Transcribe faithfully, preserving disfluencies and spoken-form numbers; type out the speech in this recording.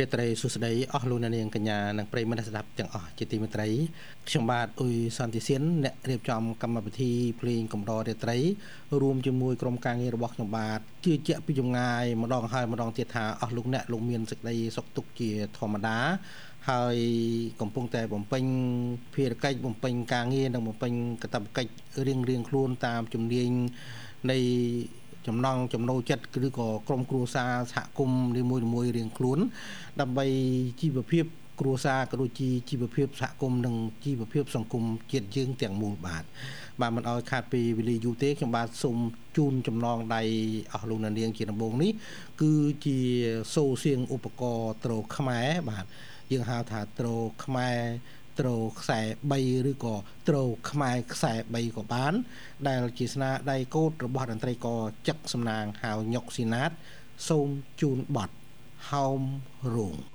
រាត្រីសុស្ដីអស់លោកអ្នកនាងកញ្ញានិងប្រិយមិត្តស្ដាប់ទាំងអស់ជាទីមេត្រីខ្ញុំបាទអ៊ុយសន្តិសៀនអ្នករៀបចំកម្មវិធីភ្លេងកំដររាត្រីរួមជាមួយក្រុមការងាររបស់ខ្ញុំបាទជឿជាក់ពីចម្ងាយម្ដងហើយម្ដងទៀតថាអស់លោកអ្នកលោកមានសេចក្តីសុខទុក្ខជាធម្មតាហើយកំពុងតែបំពេញភារកិច្ចបំពេញការងារនិងបំពេញកាតព្វកិច្ចរៀងរៀងខ្លួនតាមជំនាញនៃចំណងចំណូលចិត្តឬក៏ក្រុមគ្រួសារសហគមន៍នីមួយៗរៀងខ្លួនដើម្បីជីវភាពគ្រួសារក៏ដូចជាជីវភាពសហគមន៍និងជីវភាពសង្គមជាតិយើងទាំងមូលបាទបាទមិនឲ្យខាតពីវេលាយូរទេខ្ញុំបាទសូមជូនចំណងដៃអស់លោកអ្នកនាងជាដំបូងនេះគឺជាសូរសៀងឧបករណ៍ទ្រខ្មែរបាទយើងហៅថាទ្រខ្មែរទ្រខ្សែ3ឬក៏ទ្រខ្មែរខ្សែ3ក៏បានដែលជាស្នាដៃកូដរបស់តន្ត្រីករចឹកសំណាងហៅញុកស៊ីណាតសូមជូនបទហោមរោង